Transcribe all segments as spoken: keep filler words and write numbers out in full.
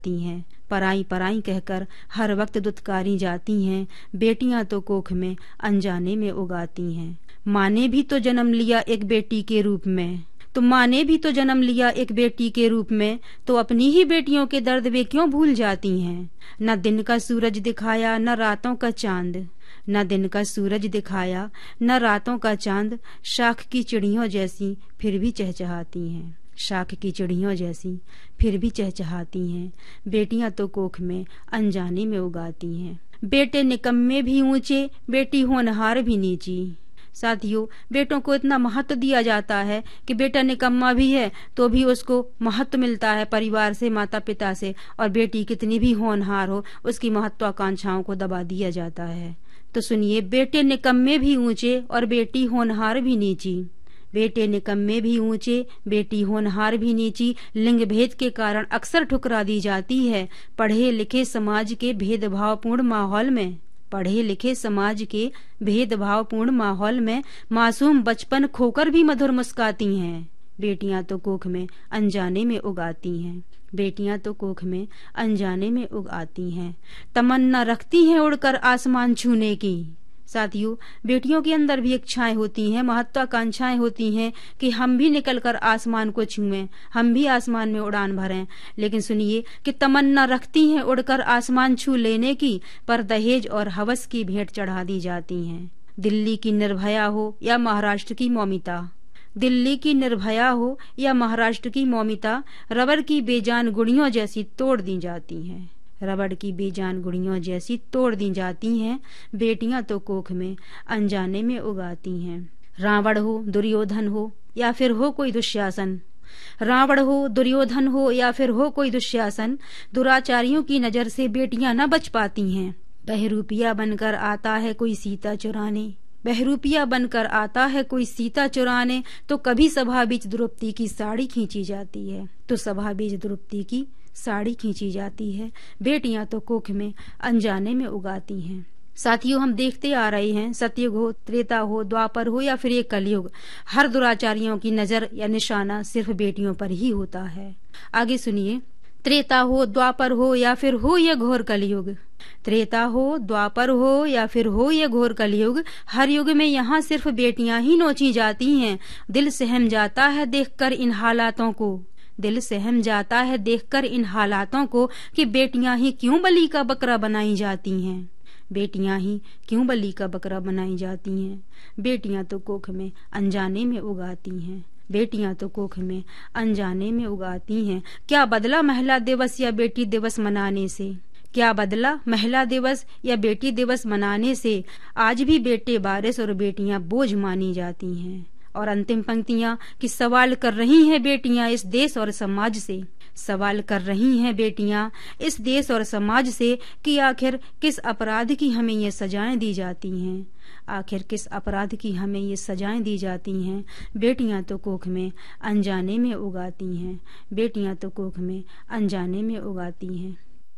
हैं। पराई पराई कहकर हर वक्त दुत्कारी जाती हैं, बेटियां तो कोख में अनजाने में उगाती हैं। माँ ने भी तो जन्म लिया एक बेटी के रूप में, तो माँ ने भी तो जन्म लिया एक बेटी के रूप में, तो अपनी ही बेटियों के दर्द वे क्यों भूल जाती हैं। न दिन का सूरज दिखाया न रातों का चांद, न दिन का सूरज दिखाया न रातों का चांद, शाख की चिड़ियों जैसी फिर भी चहचहाती हैं। शाख की चिड़ियों जैसी फिर भी चहचहाती हैं, बेटियां तो कोख में अनजाने में उगाती हैं। बेटे निकम्मे भी ऊंचे, बेटी होनहार भी नीची। साथियों, बेटों को इतना महत्व दिया जाता है कि बेटा निकम्मा भी है तो भी उसको महत्व मिलता है परिवार से, माता पिता से, और बेटी कितनी भी होनहार हो उसकी महत्वाकांक्षाओं को दबा दिया जाता है। तो सुनिए, बेटे निकम्मे भी ऊंचे और बेटी होनहार भी नीची। बेटे निकम्मे भी ऊंचे, बेटी होनहार भी नीची, लिंग भेद के कारण अक्सर ठुकरा दी जाती है पढ़े लिखे समाज के भेदभावपूर्ण माहौल में। पढ़े लिखे समाज के भेदभावपूर्ण माहौल में मासूम बचपन खोकर भी मधुर मुस्काती हैं। बेटियां तो कोख में अनजाने में उगाती हैं। बेटियां तो कोख में अनजाने में उगाती हैं। तमन्ना रखती हैं उड़कर आसमान छूने की। साथियों, बेटियों के अंदर भी इच्छाएं होती हैं, महत्वाकांक्षाएं होती हैं कि हम भी निकलकर आसमान को छुएं, हम भी आसमान में उड़ान भरें। लेकिन सुनिए कि तमन्ना रखती हैं उड़कर आसमान छू लेने की, पर दहेज और हवस की भेंट चढ़ा दी जाती हैं। दिल्ली की निर्भया हो या महाराष्ट्र की मौमिता, दिल्ली की निर्भया हो या महाराष्ट्र की मौमिता, रबड़ की बेजान गुड़ियों जैसी तोड़ दी जाती हैं। रबड़ की बेजान गुड़ियों जैसी तोड़ दी जाती हैं। बेटियां तो कोख में अनजाने में उगाती हैं। रावण हो, दुर्योधन हो या फिर हो कोई दुशासन, रावण हो, दुर्योधन हो या फिर हो कोई दुशासन, दुराचारियों की नजर से बेटियां न बच पाती हैं। बहरूपिया बनकर आता है कोई सीता चुराने, बहरूपिया बनकर आता है कोई सीता चुराने, तो कभी सभा बीच द्रौपदी की साड़ी खींची जाती है, तो सभा बीच द्रौपदी की साड़ी खींची जाती है। बेटियां तो कोख में अनजाने में उगाती हैं। साथियों, हम देखते आ रहे हैं, सतयुग हो, त्रेता हो, द्वापर हो या फिर ये कलयुग, हर दुराचारियों की नजर या निशाना सिर्फ बेटियों पर ही होता है। आगे सुनिए, त्रेता हो, द्वापर हो या फिर हो ये घोर कलयुग, त्रेता हो, द्वापर हो या फिर हो ये घोर कलयुग, हर युग में यहाँ सिर्फ बेटियां ही नोची जाती हैं। दिल सहम जाता है देखकर इन हालातों को, दिल सहम जाता है देखकर इन हालातों को, कि बेटियां ही क्यों बलि का बकरा बनाई जाती हैं। बेटियां ही क्यों बलि का बकरा बनाई जाती हैं। बेटियां तो कोख में अनजाने में उगाती हैं। बेटियां तो कोख में अनजाने में उगाती हैं। क्या बदला महिला दिवस या बेटी दिवस मनाने से, क्या बदला महिला दिवस या बेटी दिवस मनाने से, आज भी बेटे बारिश और बेटियां बोझ मानी जाती हैं। और अंतिम पंक्तियां कि सवाल कर रही हैं बेटियां इस देश और समाज से, सवाल कर रही हैं बेटियां इस देश और समाज से, कि आखिर किस अपराध की हमें ये सजाएं दी जाती हैं, आखिर किस अपराध की हमें ये सजाएं दी जाती हैं। बेटियां तो कोख में अनजाने में उगाती हैं। बेटियां तो कोख में अनजाने में उगाती हैं।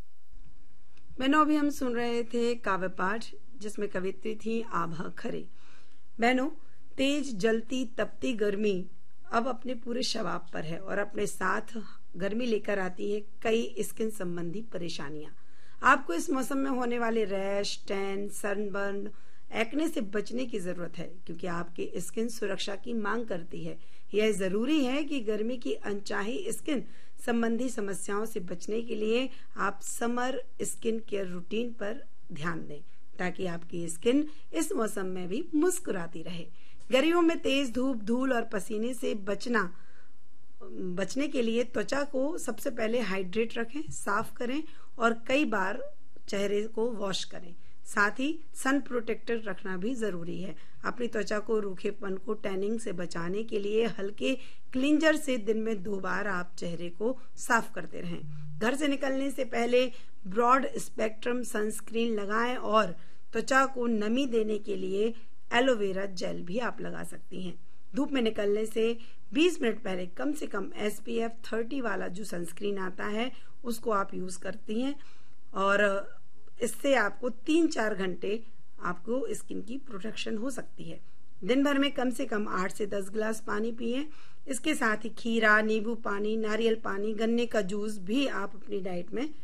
बहनों, अभी हम सुन रहे थे काव्य पाठ जिसमें कवित्री थी आभा खरे। बहनों, तेज जलती तपती गर्मी अब अपने पूरे शबाब पर है और अपने साथ गर्मी लेकर आती है कई स्किन संबंधी परेशानियां। आपको इस मौसम में होने वाले रैश, टैन, सनबर्न, एक्ने से बचने की जरूरत है, क्योंकि आपकी स्किन सुरक्षा की मांग करती है। यह जरूरी है कि गर्मी की अनचाही स्किन संबंधी समस्याओं से बचने के लिए आप समर स्किन केयर रूटीन पर ध्यान दें, ताकि आपकी स्किन इस मौसम में भी मुस्कुराती रहे। गर्मियों में तेज धूप, धूल और पसीने से बचना बचने के लिए त्वचा को सबसे पहले हाइड्रेट रखें, साफ करें और कई बार चेहरे को वॉश करें। साथ ही सन प्रोटेक्टर रखना भी जरूरी है। अपनी त्वचा को रूखेपन को टैनिंग से बचाने के लिए हल्के क्लींजर से दिन में दो बार आप चेहरे को साफ करते रहें। घर से निकलने से पहले ब्रॉड स्पेक्ट्रम सनस्क्रीन लगाएं और त्वचा को नमी देने के लिए एलोवेरा जेल भी आप लगा सकती हैं। धूप में निकलने से बीस मिनट पहले कम से कम एस पी एफ तीस वाला जो सनस्क्रीन आता है उसको आप यूज करती हैं, और इससे आपको तीन चार घंटे आपको स्किन की प्रोटेक्शन हो सकती है। दिन भर में कम से कम आठ से दस गिलास पानी पिए। इसके साथ ही खीरा, नींबू पानी, नारियल पानी, गन्ने का जूस भी आप अपनी डाइट में